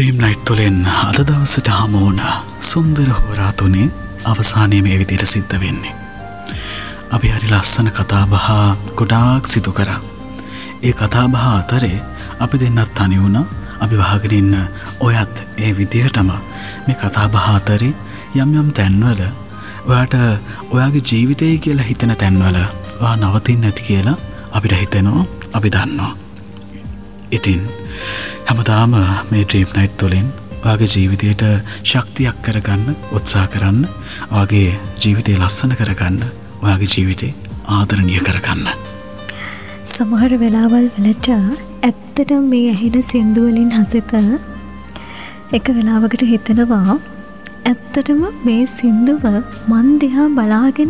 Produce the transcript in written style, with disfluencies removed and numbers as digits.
Dream night තුළින් අද දවසට හමුවන සුන්දර හෝරා තුනේ අවසානයේ මේ විදිහට සිද්ධ වෙන්නේ. අපි හරි ලස්සන කතාබහ ගොඩාක් සිදු කරා. ඒ කතාබහ අතරේ අපි දෙන්නත් තනි වුණා. අපි වහගෙන ඉන්න ඔයත් ඒ විදිහටම මේ කතාබහ අතරේ යම් තැන්වල ඔයාට ඔයාගේ ජීවිතය කියලා හිතෙන තැන්වල ඔයා නවතින්නේ නැති කියලා අපිට හිතෙනවා, අපි දන්නවා. ඉතින් හැමදාම මේ ඩ්‍රීම් නයිට් තුළින් ඔයාගේ ජීවිතයට ශක්තියක් කරගන්න උත්සාහ කරන්න, ඔයාගේ ජීවිතය ලස්සන කරගන්න, ඔයාගේ ජීවිතය ආදරණීය කරගන්න. සමහර වෙලාවල් වලට ඇත්තටම මේ ඇහෙන සින්දු වලින් හසිත එක වෙලාවකට හිතෙනවා ඇත්තටම මේ සින්දුව මන් දිහා බලාගෙන